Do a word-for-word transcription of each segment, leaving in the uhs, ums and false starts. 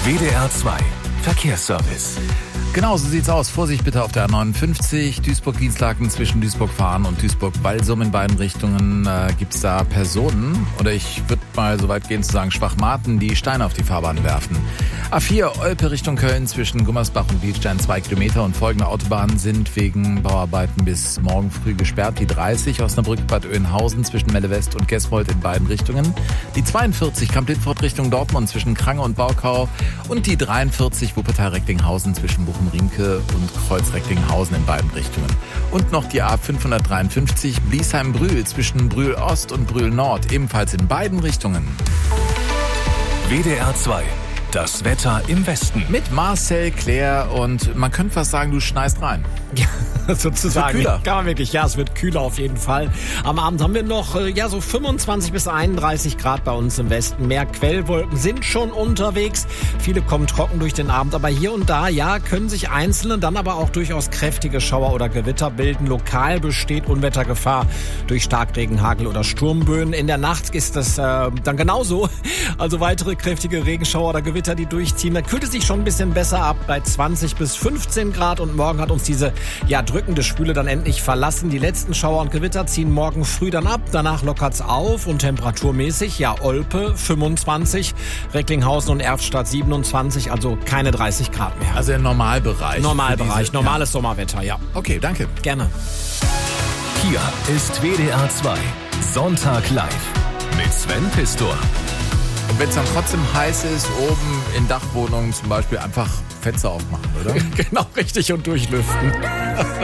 W D R zwei Verkehrsservice. Genau, so sieht's aus. Vorsicht bitte auf der A neunundfünfzig, Duisburg-Dienstlaken zwischen Duisburg-Fahren und Duisburg-Walsum. In beiden Richtungen äh, gibt's da Personen, oder ich würde mal so weit gehen zu sagen Schwachmaten, die Steine auf die Fahrbahn werfen. A vier, Olpe Richtung Köln zwischen Gummersbach und Bielstein zwei Kilometer und folgende Autobahnen sind wegen Bauarbeiten bis morgen früh gesperrt. Die dreißig, Osnabrück-Bad Oeynhausen zwischen Melle-West und Gesmold in beiden Richtungen. Die zweiundvierzig, Kamp-Lindfort Richtung Dortmund zwischen Krange und Baukau. Und die dreiundvierzig, Wuppertal-Recklinghausen zwischen Bochum-Riemke und Kreuz-Recklinghausen in beiden Richtungen. Und noch die A fünfhundertdreiundfünfzig, Bliesheim-Brühl zwischen Brühl-Ost und Brühl-Nord, ebenfalls in beiden Richtungen. W D R zwei. Das Wetter im Westen. Mit Marcel, Claire und man könnte fast sagen, du schneist rein. Ja, sozusagen. Kühler. Kann man wirklich, ja, es wird kühler auf jeden Fall. Am Abend haben wir noch, ja, so fünfundzwanzig bis einunddreißig Grad bei uns im Westen. Mehr Quellwolken sind schon unterwegs. Viele kommen trocken durch den Abend, aber hier und da, ja, können sich einzelne, dann aber auch durchaus kräftige Schauer oder Gewitter bilden. Lokal besteht Unwettergefahr durch Starkregen, Hagel oder Sturmböen. In der Nacht ist das äh, dann genauso. Also weitere kräftige Regenschauer oder Gewitter, die durchziehen. Da kühlt es sich schon ein bisschen besser ab bei zwanzig bis fünfzehn Grad und morgen hat uns diese, ja, drückende Schwüle dann endlich verlassen. Die letzten Schauer und Gewitter ziehen morgen früh dann ab. Danach lockert's auf und temperaturmäßig, ja, Olpe fünfundzwanzig, Recklinghausen und Erftstadt siebenundzwanzig, also keine dreißig Grad mehr. Also im Normalbereich. Normalbereich, diese, normales ja. Sommerwetter, ja. Okay, danke. Gerne. Hier ist W D R zwei Sonntag live mit Sven Pistor. Und wenn es dann trotzdem heiß ist, oben in Dachwohnungen zum Beispiel einfach Fenster aufmachen, oder? Genau, richtig, und durchlüften.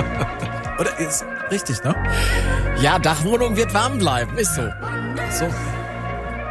Oder ist richtig, ne? Ja, Dachwohnung wird warm bleiben, ist so. So.